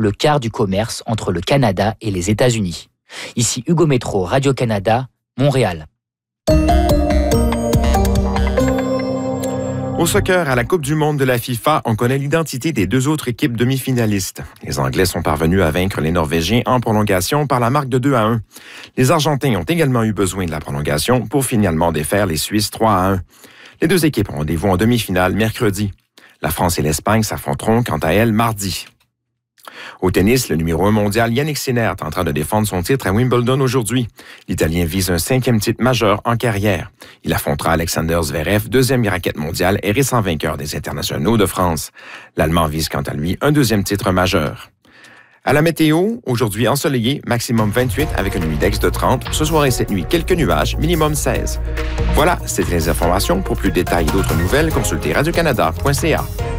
le quart du commerce entre le Canada et les États-Unis. Ici Hugo Métro, Radio-Canada, Montréal. Au soccer, à la Coupe du monde de la FIFA, on connaît l'identité des deux autres équipes demi-finalistes. Les Anglais sont parvenus à vaincre les Norvégiens en prolongation par la marque de 2-1. Les Argentins ont également eu besoin de la prolongation pour finalement défaire les Suisses 3-1. Les deux équipes ont rendez-vous en demi-finale mercredi. La France et l'Espagne s'affronteront quant à elles mardi. Au tennis, le numéro 1 mondial Yannick Sinner est en train de défendre son titre à Wimbledon aujourd'hui. L'Italien vise un 5e titre majeur en carrière. Il affrontera Alexander Zverev, 2e raquette mondiale et récent vainqueur des internationaux de France. L'Allemand vise quant à lui un 2e titre majeur. À la météo, aujourd'hui ensoleillé, maximum 28 avec une nuit de 30. Ce soir et cette nuit, quelques nuages, minimum 16. Voilà, c'était les informations. Pour plus de détails et d'autres nouvelles, consultez radiocanada.ca.